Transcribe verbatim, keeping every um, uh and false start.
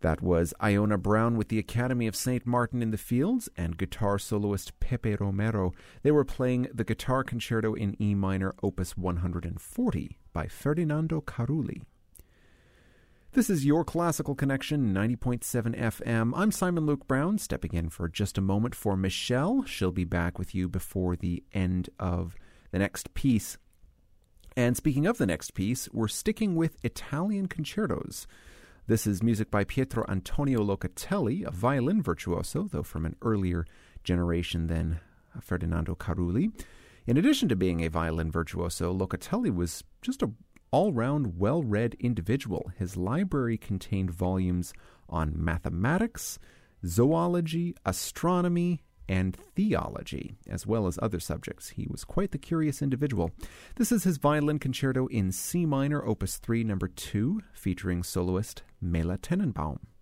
That was Iona Brown with the Academy of Saint Martin in the Fields and guitar soloist Pepe Romero. They were playing the Guitar Concerto in E minor, opus one hundred forty by Ferdinando Carulli. This is Your Classical Connection, ninety point seven F M. I'm Simon Luke Brown, stepping in for just a moment for Michelle. She'll be back with you before the end of the next piece. And speaking of the next piece, we're sticking with Italian concertos. This is music by Pietro Antonio Locatelli, a violin virtuoso, though from an earlier generation than Ferdinando Carulli. In addition to being a violin virtuoso, Locatelli was just a all-round, well-read individual. His library contained volumes on mathematics, zoology, astronomy, and theology, as well as other subjects. He was quite the curious individual. This is his violin concerto in C minor, opus three, number two, featuring soloist Mela Tenenbaum.